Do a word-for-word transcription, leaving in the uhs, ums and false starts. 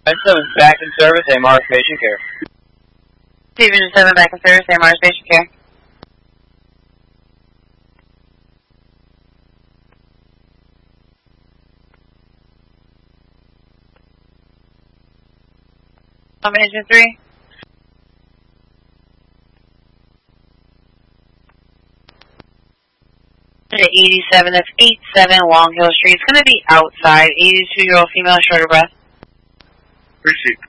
seven back in service, A M R patient care. Division seven back in service, A M R patient care. Um, engine three. eighty-seven, that's eight seven Long Hill Street. It's going to be outside. eighty-two-year-old female, shorter breath. Receipt.